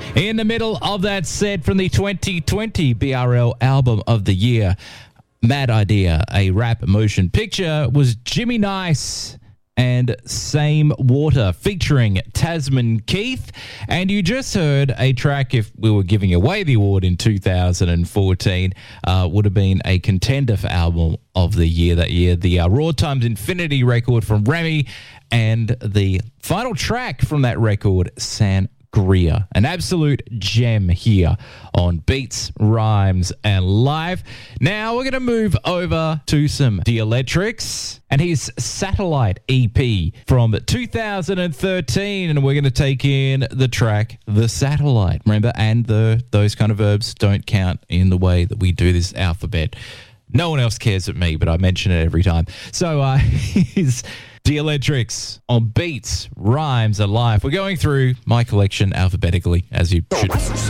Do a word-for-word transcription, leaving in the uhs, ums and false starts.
In the middle of that set from the twenty twenty B R L Album of the Year, Mad Idea, a rap motion picture, was Jimmy Nice and Same Water featuring Tasman Keith. And you just heard a track, if we were giving away the award in two thousand fourteen, uh, would have been a contender for Album of the Year that year. The uh, Raw Times Infinity record from Remy, and the final track from that record, Sangria. An absolute gem here on Beats, Rhymes, and Live. Now we're going to move over to some The Electrics and his Satellite E P from two thousand thirteen, and we're going to take in the track The Satellite. Remember, and the those kind of verbs don't count in the way that we do this alphabet. No one else cares but me, but I mention it every time. So uh, he's The Electrics on Beats, Rhymes, and Live. We're going through my collection alphabetically, as you should.